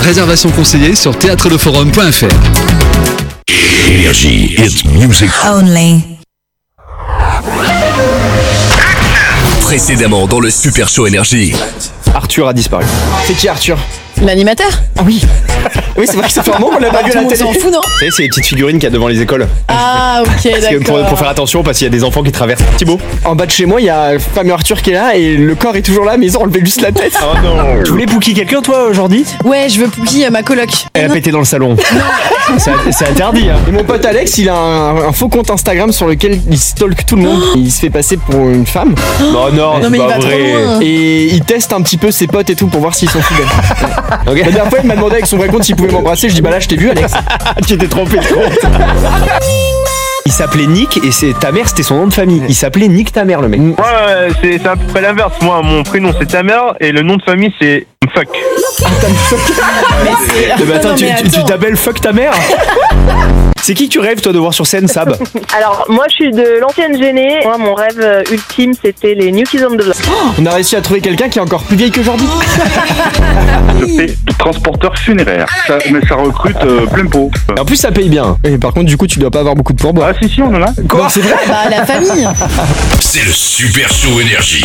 Réservation conseillée sur théâtreleforum.fr. Énergie, it's music only. Précédemment dans le Super Show Énergie. Arthur a disparu. C'est qui Arthur? L'animateur? Ah oui. Oui, c'est vrai que ça fait un moment qu'on l'a pas vu à la télé. On s'en fout, non? Vous savez, c'est les petites figurines qu'il y a devant les écoles. Ah, ok, Parce que d'accord. pour faire attention, parce qu'il y a des enfants qui traversent. Thibaut? En bas de chez moi, il y a fameux Arthur qui est là et le corps est toujours là, mais ils ont enlevé juste la tête. Oh non. Tu voulais Pookie quelqu'un, toi, aujourd'hui? Ouais, je veux Pookie, ma coloc. Elle a pété dans le salon. C'est interdit, hein. Et mon pote Alex, il a un faux compte Instagram sur lequel il stalk tout le monde. Il se fait passer pour une femme. Non, mais il va trop loin. Et il teste un petit peu ses potes et tout pour voir s'ils sont fidèles. Okay. La dernière fois, il m'a demandé avec son vrai compte s'il pouvait m'embrasser. Je dis bah là, je t'ai vu, Alex. Tu t'es trompé de compte. Il s'appelait Nick et ta mère, c'était son nom de famille. Il s'appelait Nick ta mère, le mec. Ouais, c'est à peu près l'inverse. Moi, mon prénom c'est ta mère et le nom de famille c'est Fuck. Attends, tu t'appelles Fuck ta mère? C'est qui que tu rêves, toi, de voir sur scène, Sab? Alors, moi, je suis de l'ancienne Gênée. Moi, mon rêve ultime, c'était les New Kids on the Block. On a réussi à trouver quelqu'un qui est encore plus vieille que Jordi. Je fais transporteur funéraire. Mais ça recrute plein pot. Et en plus, ça paye bien. Et par contre, du coup, tu dois pas avoir beaucoup de pourboire. Ah si, on en a. Quoi? C'est vrai? Bah, la famille. C'est le Super Show Énergie.